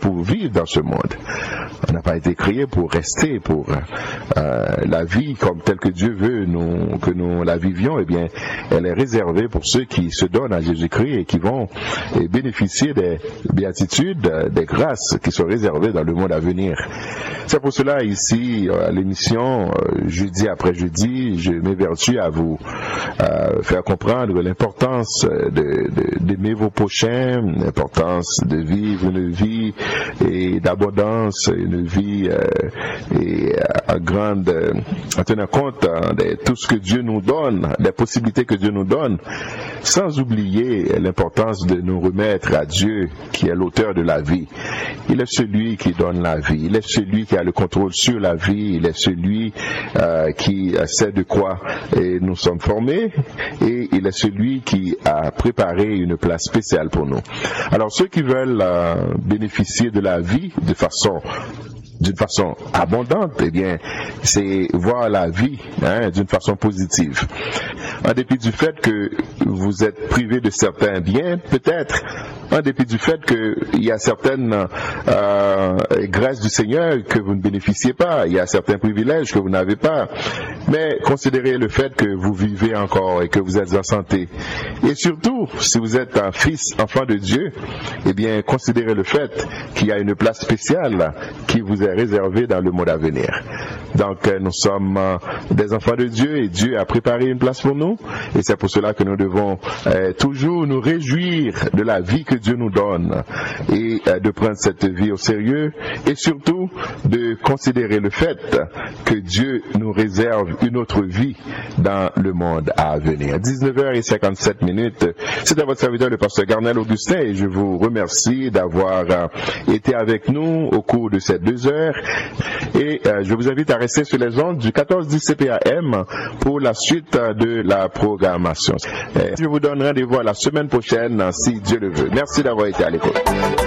pour vivre dans ce monde. On n'a pas été créé pour rester, pour la vie comme telle que Dieu veut que nous la vivions. Eh bien, elle est réservée pour ceux qui se donnent à Jésus-Christ et qui vont bénéficier des béatitudes, des grâces qui sont réservées dans le monde à venir. C'est pour cela ici, à l'émission, jeudi après jeudi, je m'évertue à vous faire comprendre l'importance d'aimer vos prochains, l'importance de vivre une vie et d'abondance, une vie en tenant compte de tout ce que Dieu nous donne, des possibilités que Dieu nous donne, sans oublier l'importance de nous remettre à Dieu qui est l'auteur de la vie. Il est celui qui donne la vie, il est celui qui a le contrôle sur la vie, il est celui qui sait de quoi nous sommes formés et il est celui qui a préparé une place spéciale pour nous. Alors ceux qui veulent bénéficier de la vie d'une façon abondante, eh bien, c'est voir la vie d'une façon positive. En dépit du fait que vous êtes privé de certains biens, peut-être, en dépit du fait qu'il y a certaines grâces du Seigneur que vous ne bénéficiez pas, il y a certains privilèges que vous n'avez pas, mais considérez le fait que vous vivez encore et que vous êtes en santé. Et surtout, si vous êtes un fils, enfant de Dieu, eh bien, considérez le fait qu'il y a une place spéciale qui vous est réservée dans le monde à venir. Donc, nous sommes des enfants de Dieu et Dieu a préparé une place pour nous et c'est pour cela que nous devons toujours nous réjouir de la vie que Dieu nous donne et de prendre cette vie au sérieux et surtout de considérer le fait que Dieu nous réserve une autre vie dans le monde à venir. 19h57, c'est à votre serviteur le pasteur Garnel Augustin et je vous remercie d'avoir été avec nous au cours de ces 2 heures et je vous invite à rester sur les ondes du 1410 CPAM pour la suite de la programmation. Je vous donne rendez-vous la semaine prochaine si Dieu le veut. Merci d'avoir été à l'écoute.